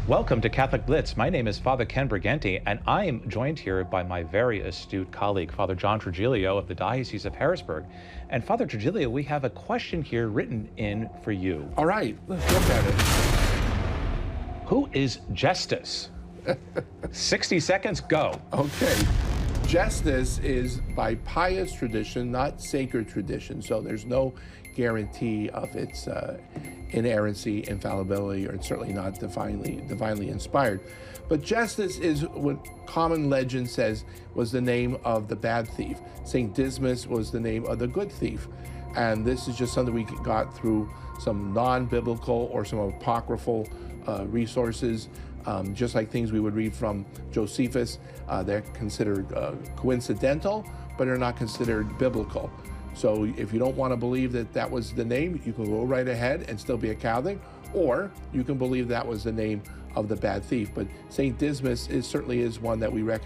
Welcome to Catholic Blitz. My name is Father Ken Briganti, and I am joined here by my very astute colleague, Father John Trigilio of the Diocese of Harrisburg. And Father Trigilio, we have a question here written in for you. All right, let's look at it. Who is Gestas? 60 seconds, go. Okay. Gestas is by pious tradition, not sacred tradition, so there's no guarantee of its inerrancy, infallibility, or it's certainly not divinely inspired. But Gestas is what common legend says was the name of the bad thief. St. Dismas was the name of the good thief. And this is just something we got through some non-biblical or some apocryphal resources, just like things we would read from Josephus. They're considered coincidental, but are not considered biblical. So if you don't want to believe that that was the name, you can go right ahead and still be a Catholic, or you can believe that was the name of the bad thief. But St. Dismas certainly is one that we recognize